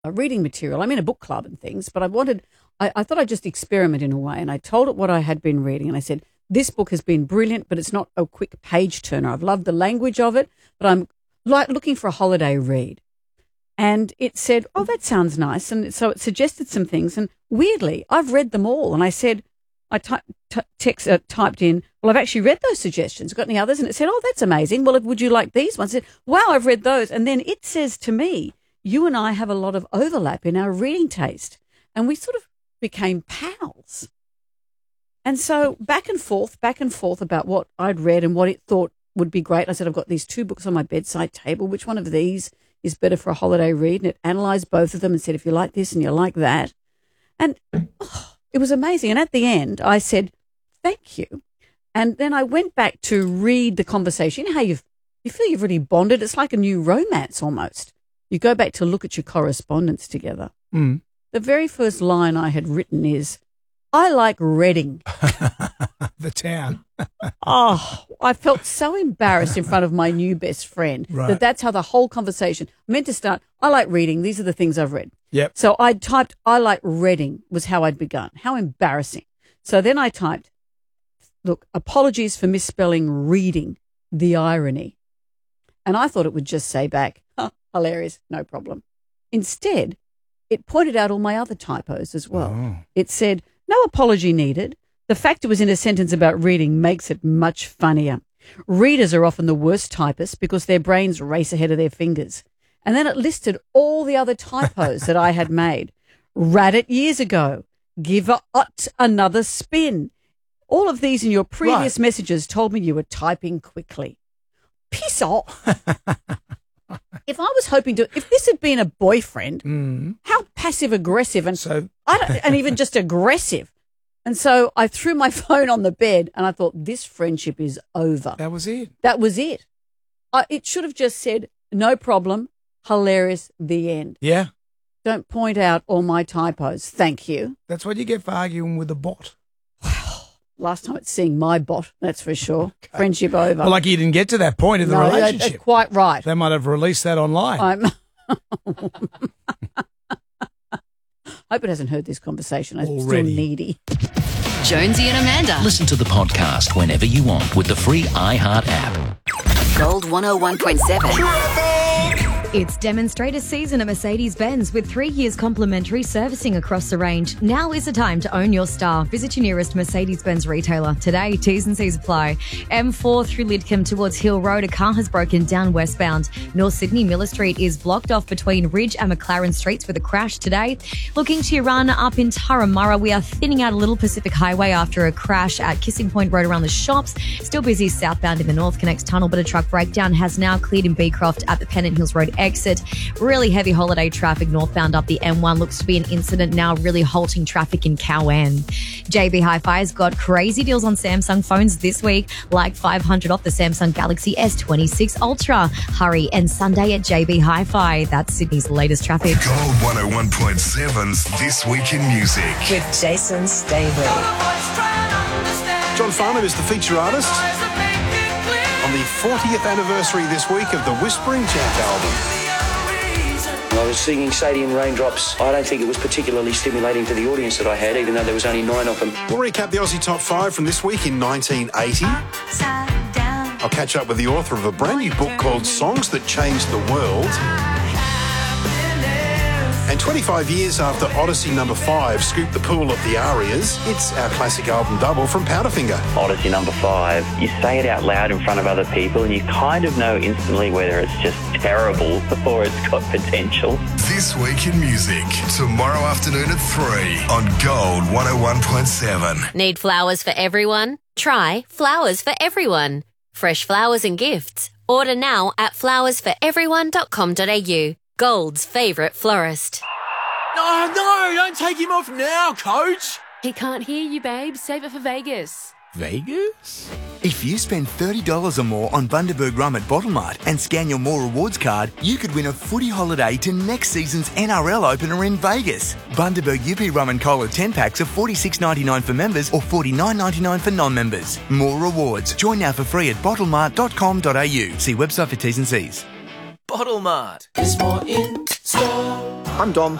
reading material. I'm in a book club and things, but I thought I'd just experiment in a way. And I told it what I had been reading. And I said, this book has been brilliant, but it's not a quick page turner. I've loved the language of it, but I'm looking for a holiday read. And it said, oh, that sounds nice. And so it suggested some things. And weirdly, I've read them all. And I said, I typed in, well, I've actually read those suggestions. Got any others? And it said, oh, that's amazing. Well, would you like these ones? I said, wow, I've read those. And then it says to me, you and I have a lot of overlap in our reading taste. And we sort of became pals. And so back and forth about what I'd read and what it thought would be great. I said, I've got these 2 books on my bedside table. Which one of these is better for a holiday read? And it analysed both of them and said, if you like this and you like that. And it was amazing. And at the end, I said, thank you. And then I went back to read the conversation. You know how you feel you've really bonded? It's like a new romance almost. You go back to look at your correspondence together. Mm. The very first line I had written is, I like Reading. The town. Oh, I felt so embarrassed in front of my new best friend that's how the whole conversation meant to start. I like reading. These are the things I've read. Yep. So I typed, I like Reading was how I'd begun. How embarrassing. So then I typed, look, apologies for misspelling reading, the irony. And I thought it would just say back, hilarious, no problem. Instead, it pointed out all my other typos as well. Oh. It said, no apology needed. The fact it was in a sentence about reading makes it much funnier. Readers are often the worst typists because their brains race ahead of their fingers. And then it listed all the other typos that I had made. Read it years ago. Give it another spin. All of these in your previous messages told me you were typing quickly. Piss off. If I was hoping to, if this had been a boyfriend, how passive aggressive and even just aggressive. And so I threw my phone on the bed and I thought, this friendship is over. That was it. That was it. It should have just said, no problem, hilarious, the end. Yeah. Don't point out all my typos. Thank you. That's what you get for arguing with a bot. Last time it's seeing my bot, that's for sure. Okay. Friendship over. Well, like you didn't get to that point in the relationship. Quite right. They might have released that online. Hope it hasn't heard this conversation. I'm still needy. Jonesy and Amanda. Listen to the podcast whenever you want with the free iHeart app. Gold 101.7. It's demonstrator season at Mercedes-Benz with 3 years complimentary servicing across the range. Now is the time to own your star. Visit your nearest Mercedes-Benz retailer today. T's and C's apply. M4 through Lidcombe towards Hill Road. A car has broken down westbound. North Sydney Miller Street is blocked off between Ridge and McLaren Streets with a crash today. Looking to your run up in Turramurra, we are thinning out a little Pacific Highway after a crash at Kissing Point Road around the shops. Still busy southbound in the North Connects Tunnel, but a truck breakdown has now cleared in Beecroft at the Pennant Hills Road exit. Really heavy holiday traffic northbound up the M1. Looks to be an incident now, really halting traffic in Cowan. JB Hi-Fi's got crazy deals on Samsung phones this week, like $500 off the Samsung Galaxy S26 Ultra. Hurry and Sunday at JB Hi-Fi. That's Sydney's latest traffic. Gold 101.7's This Week in Music. With Jason Staveley. John Farnham is the feature artist on the 40th anniversary this week of the Whispering Chant album. I was singing Sadie and Raindrops. I don't think it was particularly stimulating to the audience that I had, even though there was only 9 of them. We'll recap the Aussie Top 5 from this week in 1980. I'll catch up with the author of a brand new book called Songs That Changed the World. And 25 years after Odyssey number 5 scooped the pool of the Arias, it's our classic album double from Powderfinger. Odyssey number 5. You say it out loud in front of other people and you kind of know instantly whether it's just terrible or it's got potential. This Week in Music, tomorrow afternoon at 3 on Gold 101.7. Need flowers for everyone? Try Flowers for Everyone. Fresh flowers and gifts. Order now at flowersforeveryone.com.au. Gold's favourite florist. Oh, no, don't take him off now, coach. He can't hear you, babe. Save it for Vegas. Vegas? If you spend $30 or more on Bundaberg rum at Bottle Mart and scan your More Rewards card, you could win a footy holiday to next season's NRL opener in Vegas. Bundaberg UP Rum and Cola 10-packs are $46.99 for members or $49.99 for non-members. More Rewards. Join now for free at bottlemart.com.au. See website for T's and C's. Bottle Mart. There's more in store. I'm Dom.